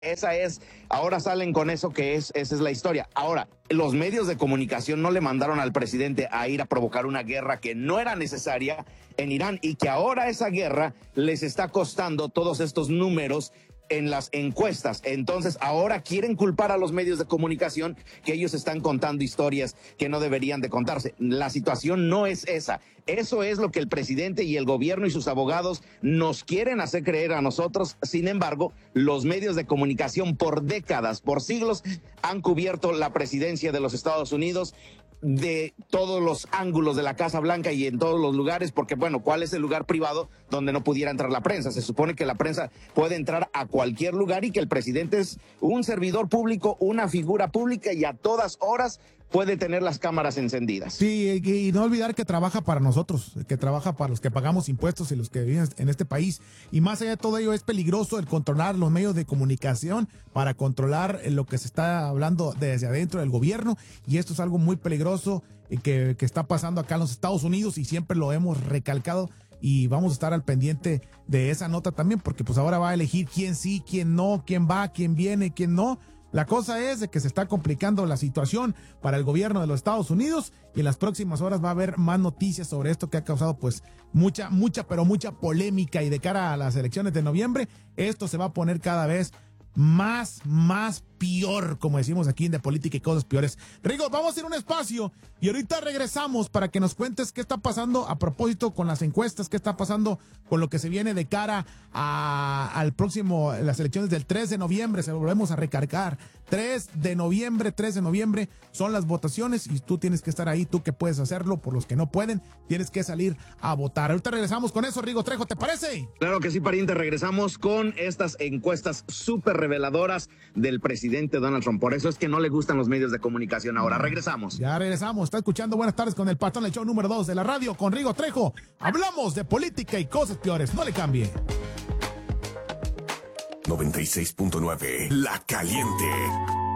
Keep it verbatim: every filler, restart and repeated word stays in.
Esa es, ahora salen con eso que es, esa es la historia. Ahora, los medios de comunicación no le mandaron al presidente a ir a provocar una guerra que no era necesaria en Irán y que ahora esa guerra les está costando todos estos números en las encuestas. Entonces, ahora quieren culpar a los medios de comunicación que ellos están contando historias que no deberían de contarse. La situación no es esa. Eso es lo que el presidente y el gobierno y sus abogados nos quieren hacer creer a nosotros. Sin embargo, los medios de comunicación por décadas, por siglos, han cubierto la presidencia de los Estados Unidos de todos los ángulos de la Casa Blanca y en todos los lugares, porque bueno, ¿cuál es el lugar privado donde no pudiera entrar la prensa? Se supone que la prensa puede entrar a cualquier lugar y que el presidente es un servidor público, una figura pública y a todas horas puede tener las cámaras encendidas. Sí, y no olvidar que trabaja para nosotros, que trabaja para los que pagamos impuestos y los que viven en este país. Y más allá de todo ello, es peligroso el controlar los medios de comunicación para controlar lo que se está hablando desde adentro del gobierno. Y esto es algo muy peligroso que, que está pasando acá en los Estados Unidos y siempre lo hemos recalcado. Y vamos a estar al pendiente de esa nota también, porque pues ahora va a elegir quién sí, quién no, quién va, quién viene, quién no. La cosa es de que se está complicando la situación para el gobierno de los Estados Unidos y en las próximas horas va a haber más noticias sobre esto que ha causado pues mucha, mucha, pero mucha polémica y de cara a las elecciones de noviembre, esto se va a poner cada vez más, más peor, como decimos aquí en De Política y Cosas Peores. Rigo, vamos a ir a un espacio y ahorita regresamos para que nos cuentes qué está pasando a propósito con las encuestas, qué está pasando con lo que se viene de cara a, al próximo, las elecciones del tres de noviembre, se lo volvemos a recargar. tres de noviembre, tres de noviembre son las votaciones y tú tienes que estar ahí, tú que puedes hacerlo, por los que no pueden, tienes que salir a votar. Ahorita regresamos con eso, Rigo Trejo, ¿te parece? Claro que sí, pariente, regresamos con estas encuestas súper reveladoras del presidente Donald Trump. Por eso es que no le gustan los medios de comunicación ahora. Regresamos. Ya regresamos. Está escuchando Buenas Tardes con el Patrón, el show número dos de la radio con Rigo Trejo. Hablamos de política y cosas peores. No le cambie. noventa y seis punto nueve La Caliente.